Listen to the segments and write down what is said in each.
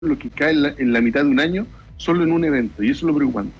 lo que cae en la mitad de un año solo en un evento, y eso es lo preocupante.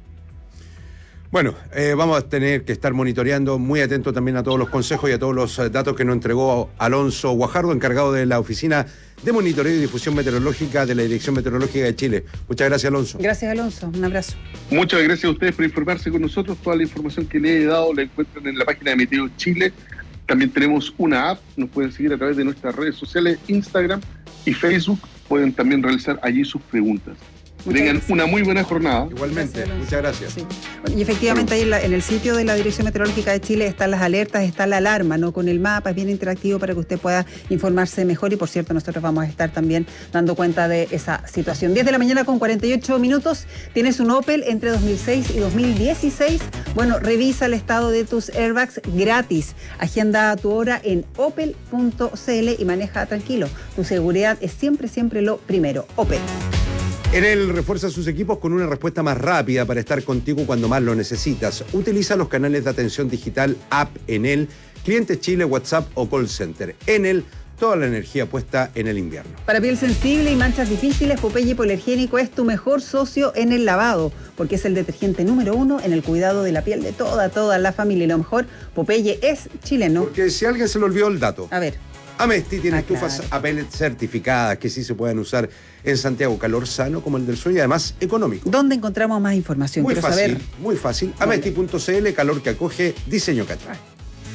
Bueno, vamos a tener que estar monitoreando, muy atento también a todos los consejos y a todos los datos que nos entregó Alonso Guajardo, encargado de la Oficina de Monitoreo y Difusión Meteorológica de la Dirección Meteorológica de Chile. Muchas gracias, Alonso. Gracias, Alonso. Un abrazo. Muchas gracias a ustedes por informarse con nosotros. Toda la información que le he dado la encuentran en la página de Meteo Chile. También tenemos una app, nos pueden seguir a través de nuestras redes sociales, Instagram y Facebook. Pueden también realizar allí sus preguntas. Tengan una muy buena jornada. Igualmente, gracias, muchas gracias. Sí. Y efectivamente ahí en el sitio de la Dirección Meteorológica de Chile están las alertas, está la alarma, ¿no? Con el mapa, es bien interactivo para que usted pueda informarse mejor y por cierto nosotros vamos a estar también dando cuenta de esa situación. 10 de la mañana con 48 minutos, tienes un Opel entre 2006 y 2016. Bueno, revisa el estado de tus airbags gratis. Agenda tu hora en opel.cl y maneja tranquilo. Tu seguridad es siempre, siempre lo primero. Opel. Enel refuerza sus equipos con una respuesta más rápida para estar contigo cuando más lo necesitas. Utiliza los canales de atención digital App Enel, Clientes Chile, WhatsApp o Call Center. Enel, toda la energía puesta en el invierno. Para piel sensible y manchas difíciles, Popeye Hipoalergénico es tu mejor socio en el lavado, porque es el detergente número 1 en el cuidado de la piel de toda la familia. Y lo mejor, Popeye es chileno. Porque si a alguien se le olvidó el dato. A ver. Amesti tiene estufas a pellet certificadas que sí se pueden usar en Santiago. Calor sano como el del sueño y además económico. ¿Dónde encontramos más información? Muy fácil, muy fácil. Amesti.cl, calor que acoge, diseño que atrae.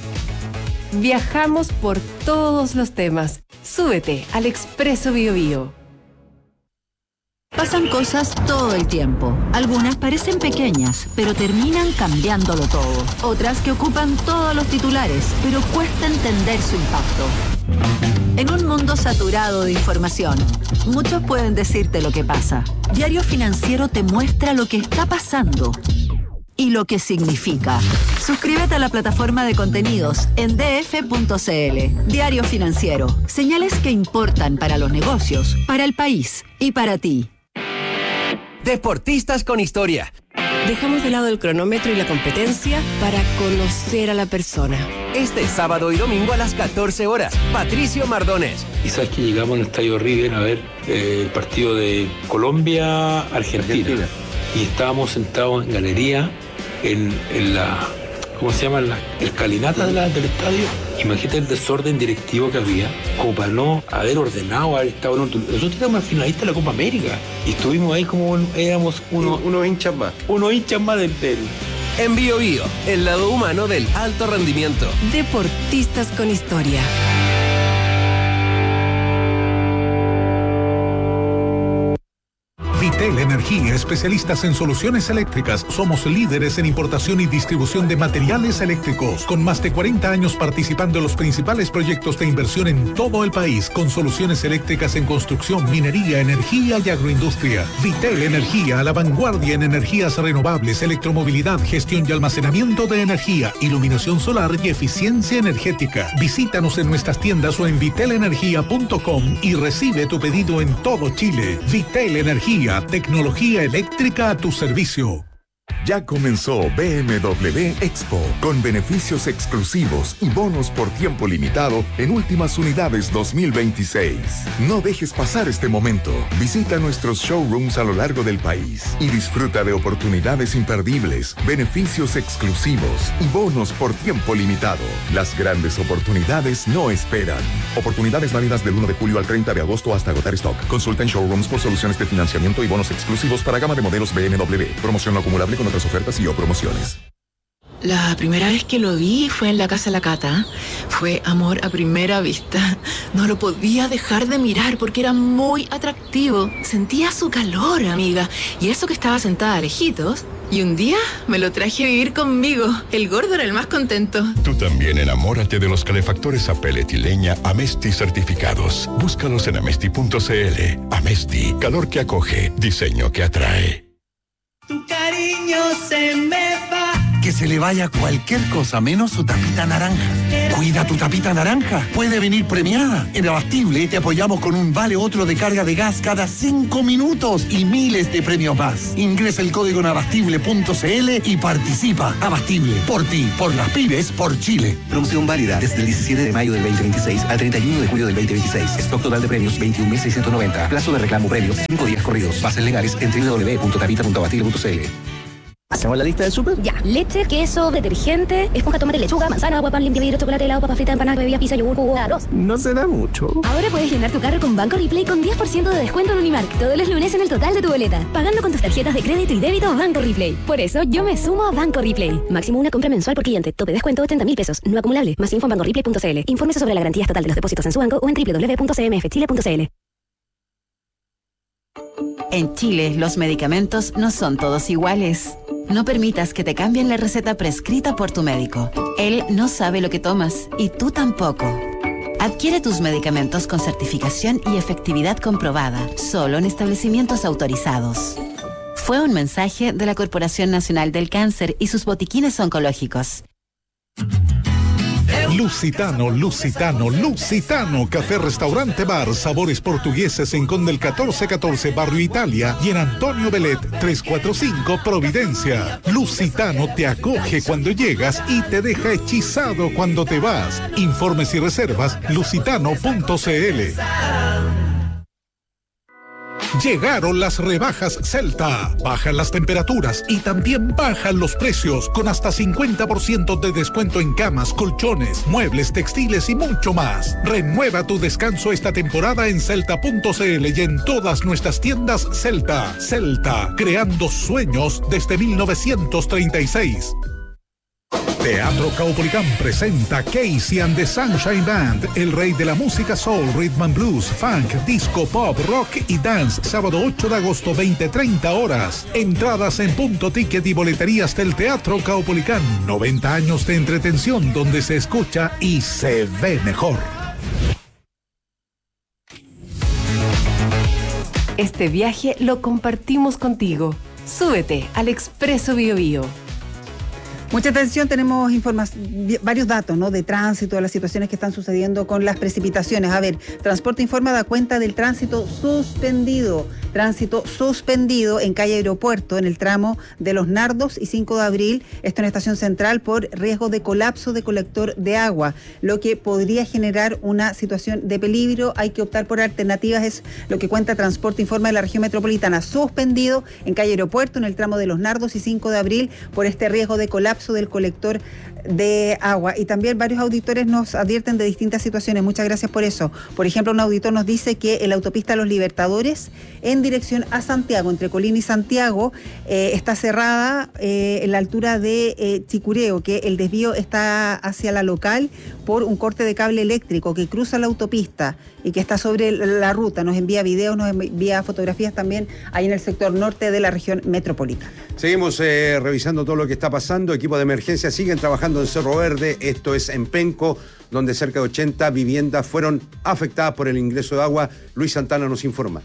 Viajamos por todos los temas. Súbete al Expreso Biobío. Pasan cosas todo el tiempo. Algunas parecen pequeñas, pero terminan cambiándolo todo. Otras que ocupan todos los titulares, pero cuesta entender su impacto. En un mundo saturado de información, muchos pueden decirte lo que pasa. Diario Financiero te muestra lo que está pasando y lo que significa. Suscríbete a la plataforma de contenidos en df.cl. Diario Financiero. Señales que importan para los negocios, para el país y para ti. Deportistas con historia. Dejamos de lado el cronómetro y la competencia para conocer a la persona. Este sábado y domingo a las 14 horas, Patricio Mardones. Y sabes que llegamos al Estadio River a ver el partido de Colombia-Argentina. Y estábamos sentados en galería, en la, ¿cómo se llama? La escalinata del estadio. Imagínate el desorden directivo que había, como para no haber ordenado, haber estado en otro. Nosotros éramos finalistas de la Copa América y estuvimos ahí como éramos unos hinchas más. Unos hinchas más del En Bio Bio, el lado humano del alto rendimiento. Deportistas con historia. Vitel Energía, especialistas en soluciones eléctricas. Somos líderes en importación y distribución de materiales eléctricos, con más de 40 años participando en los principales proyectos de inversión en todo el país, con soluciones eléctricas en construcción, minería, energía y agroindustria. Vitel Energía, a la vanguardia en energías renovables, electromovilidad, gestión y almacenamiento de energía, iluminación solar y eficiencia energética. Visítanos en nuestras tiendas o en vitelenergia.com y recibe tu pedido en todo Chile. Vitel Energía, tecnología eléctrica a tu servicio. Ya comenzó BMW Expo, con beneficios exclusivos y bonos por tiempo limitado en últimas unidades 2026. No dejes pasar este momento. Visita nuestros showrooms a lo largo del país y disfruta de oportunidades imperdibles, beneficios exclusivos y bonos por tiempo limitado. Las grandes oportunidades no esperan. Oportunidades válidas del 1 de julio al 30 de agosto hasta agotar stock. Consulta en showrooms por soluciones de financiamiento y bonos exclusivos para gama de modelos BMW. Promoción no acumulable con otras ofertas y o promociones. La primera vez que lo vi fue en la casa de la Cata. Fue amor a primera vista. No lo podía dejar de mirar porque era muy atractivo. Sentía su calor, amiga. Y eso que estaba sentada lejitos. Y un día me lo traje a vivir conmigo. El gordo era el más contento. Tú también enamórate de los calefactores a pellet y leña Amesti certificados. Búscalos en amesti.cl. Amesti, calor que acoge, diseño que atrae. Tu cariño se me va. que se le vaya cualquier cosa menos su tapita naranja. Cuida tu tapita naranja. Puede venir premiada. En Abastible te apoyamos con un vale otro de carga de gas cada 5 minutos y miles de premios más. Ingresa el código en abastible.cl y participa. Abastible, por ti, por las pymes, por Chile. Promoción válida desde el 17 de mayo del 2026 al 31 de julio del 2026. Stock total de premios 21.690. Plazo de reclamo premios 5 días corridos. Bases legales en www.tapita.abastible.cl. ¿Hacemos la lista del súper? Ya. Leche, queso, detergente, esponja, tomate, lechuga, manzana, agua, pan, limpia, vidrio, chocolate, helado, papa frita, empanada, bebida, pizza, yogur, jugo, arroz. No se da mucho. Ahora puedes llenar tu carro con Banco Replay con 10% de descuento en Unimark todos los lunes en el total de tu boleta, pagando con tus tarjetas de crédito y débito Banco Replay. Por eso yo me sumo a Banco Replay. Máximo una compra mensual por cliente. Tope descuento 80.000 pesos. No acumulable. Más info en bancoreplay.cl. Infórmese sobre la garantía estatal de los depósitos en su banco o en www.cmfchile.cl. En Chile, los medicamentos no son todos iguales. No permitas que te cambien la receta prescrita por tu médico. Él no sabe lo que tomas y tú tampoco. Adquiere tus medicamentos con certificación y efectividad comprobada, solo en establecimientos autorizados. Fue un mensaje de la Corporación Nacional del Cáncer y sus botiquines oncológicos. Lusitano, Lusitano, Lusitano, café, restaurante, bar, sabores portugueses en Conde el 1414, Barrio Italia, y en Antonio Belet 345, Providencia. Lusitano te acoge cuando llegas y te deja hechizado cuando te vas. Informes y reservas, lusitano.cl. Llegaron las rebajas Celta. Bajan las temperaturas y también bajan los precios, con hasta 50% de descuento en camas, colchones, muebles, textiles y mucho más. Renueva tu descanso esta temporada en celta.cl y en todas nuestras tiendas Celta. Celta, creando sueños desde 1936. Teatro Caupolicán presenta Casey and the Sunshine Band, el rey de la música soul, rhythm and blues, funk, disco, pop, rock y dance, sábado 8 de agosto, 20-30 horas. Entradas en Punto Ticket y boleterías del Teatro Caupolicán. 90 años de entretención donde se escucha y se ve mejor. Este viaje lo compartimos contigo. Súbete al Expreso Biobío. Mucha atención, tenemos varios datos, ¿no?, de tránsito, de las situaciones que están sucediendo con las precipitaciones. A ver, Transporte Informa da cuenta del tránsito suspendido en calle Aeropuerto, en el tramo de Los Nardos y 5 de abril, esto en Estación Central, por riesgo de colapso de colector de agua, lo que podría generar una situación de peligro. Hay que optar por alternativas, es lo que cuenta Transporte Informa de la región metropolitana. Suspendido en calle Aeropuerto, en el tramo de Los Nardos y 5 de abril, por este riesgo de colapso del colector de agua. Y también varios auditores nos advierten de distintas situaciones. Muchas gracias por eso. Por ejemplo, un auditor nos dice que en la autopista Los Libertadores, en dirección a Santiago, entre Colina y Santiago, está cerrada en la altura de Chicureo, que el desvío está hacia la local por un corte de cable eléctrico que cruza la autopista y que está sobre la ruta. Nos envía videos, nos envía fotografías también ahí en el sector norte de la región metropolitana. Seguimos revisando todo lo que está pasando. Equipos de emergencia siguen trabajando en Cerro Verde, esto es en Penco, donde cerca de 80 viviendas fueron afectadas por el ingreso de agua. Luis Santana nos informa.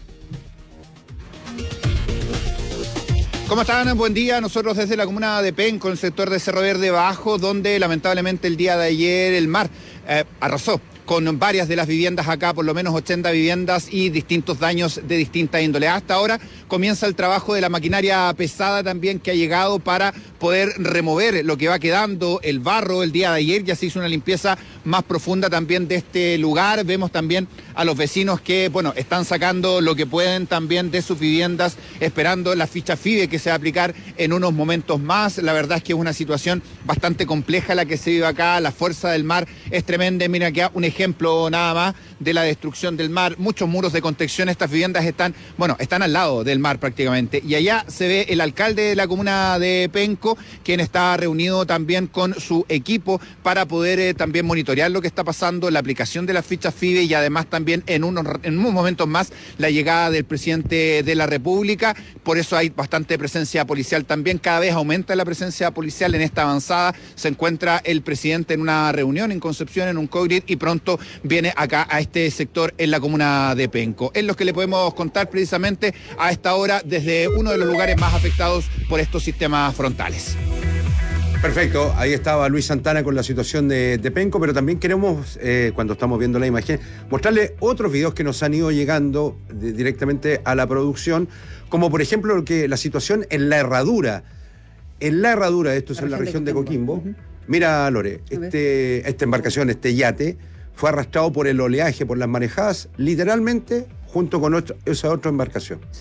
¿Cómo están? Buen día. Nosotros desde la comuna de Penco, en el sector de Cerro Verde Bajo, donde lamentablemente el día de ayer el mar arrasó con varias de las viviendas acá, por lo menos 80 viviendas y distintos daños de distinta índole. Hasta ahora comienza el trabajo de la maquinaria pesada también que ha llegado para poder remover lo que va quedando, el barro. El día de ayer ya se hizo una limpieza más profunda también de este lugar. Vemos también a los vecinos que, bueno, están sacando lo que pueden también de sus viviendas, esperando la ficha FIBE que se va a aplicar en unos momentos más. La verdad es que es una situación bastante compleja la que se vive acá. La fuerza del mar es tremenda. Mira que un ejemplo nada más de la destrucción del mar, muchos muros de contención. Estas viviendas están al lado del mar prácticamente, y allá se ve el alcalde de la comuna de Penco, quien está reunido también con su equipo para poder también monitorear lo que está pasando, la aplicación de las fichas FIBE y además también en unos momentos más la llegada del presidente de la República. Por eso hay bastante presencia policial también, cada vez aumenta la presencia policial en esta avanzada. Se encuentra el presidente en una reunión en Concepción, en un COVID, y pronto viene acá a este sector en la comuna de Penco. Es lo que le podemos contar precisamente a esta hora desde uno de los lugares más afectados por estos sistemas frontales. Perfecto, ahí estaba Luis Santana con la situación de Penco, pero también queremos, cuando estamos viendo la imagen, mostrarle otros videos que nos han ido llegando directamente a la producción, como por ejemplo la situación en La Herradura. En La Herradura, esto es en la región de Coquimbo. Mira, Lore, esta embarcación, este yate, fue arrastrado por el oleaje, por las marejadas, literalmente junto con esa otra embarcación.